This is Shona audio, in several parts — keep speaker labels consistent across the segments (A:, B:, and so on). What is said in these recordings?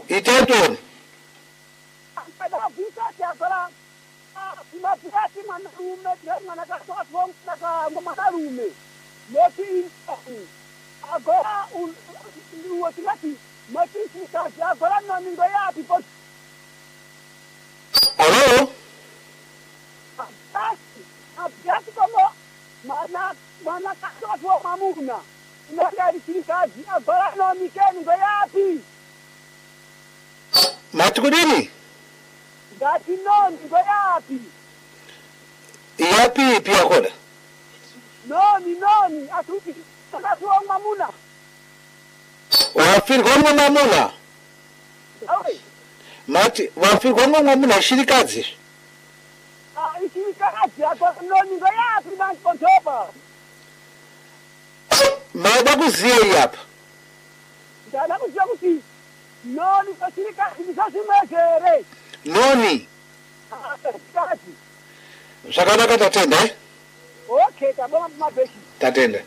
A: Iteton.
B: Pada visa agora finati mana kasot wong naka mamarume. Leti agora o finati mas finati agora não me ganha tipo.
A: Alô?
B: Abjati como mana kasot wong mamuna. Não quer finati agora não me quer ganha pi.
A: Matukudini?
B: Ngati noni ngoyapi?
A: Yapi pia koda?
B: Noni atuti takatuwa mamuna.
A: Wafiri kwangu mamuna?
B: Awe.
A: Mati wafiri kwangu mamuna shirikazi?
B: Ishirikazi ato noni ngoyapi bantu kontoba.
A: Mada kuziye yapa?
B: Ndala kuziya kuti noni ishirikazi misasimetere.
A: Noni?
B: Shirikazi.
A: Zvakanaka tatenda
B: Okay, tabonga mabeshi.
A: tatenda.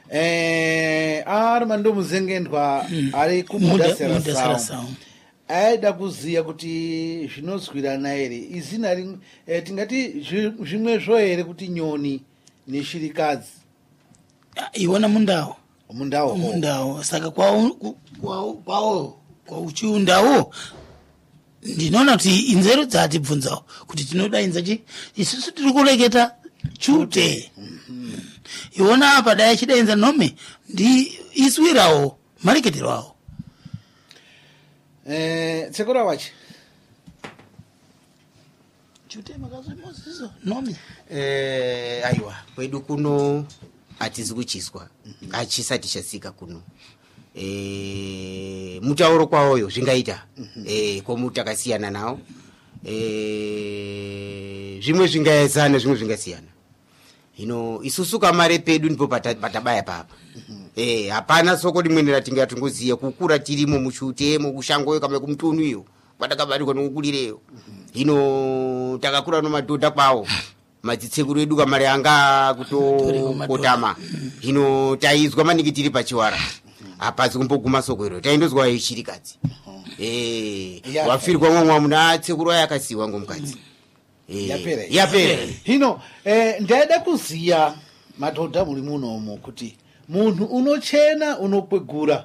C: Ari mando muzengendwa ari kumudasera sound. Aida kuziya kuti zvinozwirana here izina tingati zvimwezvo here kuti nyoni neshirikadzi
D: iwona
C: mundawo
D: saka kwawo uchiundawo ndinoona kuti inzero dzatibvunzawo kuti tinodainza chi isusu tiri kureketa chute iwona apa dai achidainza nome ndi iswirawo mareketero awo
C: tsekora wachi
D: chute makazomozizo nome
E: aiwa kwedu kuno hatizi kuchiswa achisati chasika kuno mutauro kwawoyo zvingaita komu takasiyana nawo zvimwe zvingaezana zvimwe zvingasiyana hino isusu kamare pedu ndipo patabaya papa hapana soko rimwe ratingatongoziya kukura tirimo muchutemo kushangoyo kama kumtunuyo patakabarirwa nokukulireyo hino takakura nomadhodha kwawo madzitsekuru edu kamare anga kutokotama hino taizwa maningi tiri pachiwara hapazi kumboguma soko iro taindozwa yechirikadzi wafirwa mwamwa muna tsekuru yakasiwa ngomukadzi yapera
C: hino ndaida kuziya madhodha muri munomo kuti munhu unochena unokwegura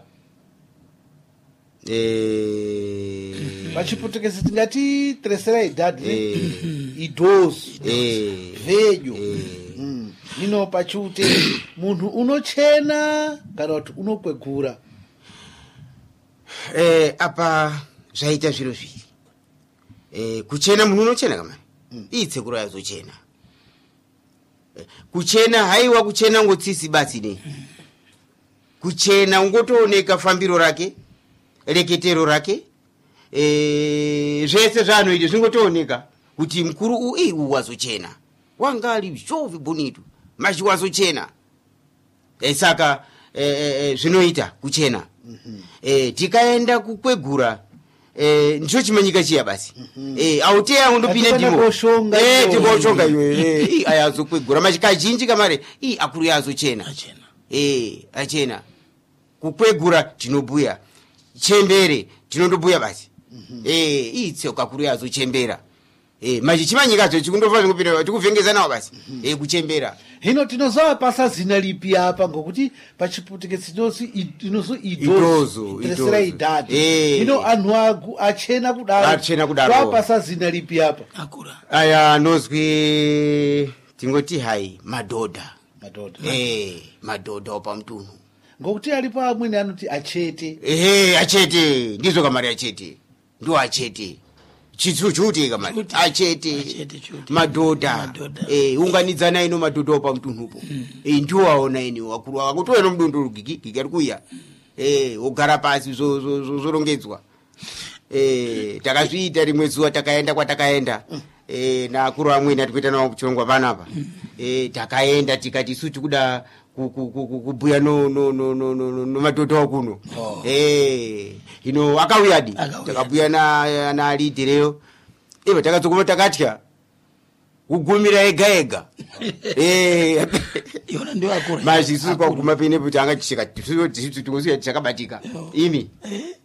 C: pachiputukezi tingati tresera idhadhi idozi vedyo hino pachute munhu unochena kana kuti unokwegura
E: apa zvaita zviro zviri kuchena munhu unochena kamani itsekuru yazochena kuchena haiwa kuchena ngotsisi basi ne kuchena ungotooneka fambiro rake reketero rake zvese zvanoita zvingotooneka kuti mukuru wazochena wanga ari zvovi bonitu machi wazochena saka zvinoita kuchena tikaenda kukwegura ndicho chimanyika chiya basi auteya undopinda ndimo tikoshonga iwe ayazokwegura machi kazhinji kamare akuru yazochena achena kukwegura tinobhuya chembere tinondobhuya basi itseoka kuru yazochembera machi chimanyikacho chikundofa zvingopinda tikuvhengeza nawo basi kuchembera
C: hino tinozova pasa zina lipi apa ngokuti pachiputukezi inozo idozo tresera idhadhi hino anhu achena kudaro pasa zina lipi apa
D: akura
E: aya nozwi tingoti hai madhodha madhodha opamtunhu
C: ngokuti alipo amweni anoti achete
E: achete ndizvo kamari achete ndo achete chitsuchute kamari achete madhodha unganidzana ino madhodha opamtunhupo ndiwo aona ino wakuru akutoena mudondo gigi ari kuya ogara pasi zorongedzwa takazviita rimwe zuva takaenda kwatakaenda naakuru amweni atikuita nawo kuchirongwa panapa takaenda tikati isu tikuda kubhuya nomadhodha wakuno hino akauyadi takabhuya naalidhireyo takadzokoma takatya kugumira ega mazvisusu kwaguma penepo tanga ticheka tingosiya tichakabatika imi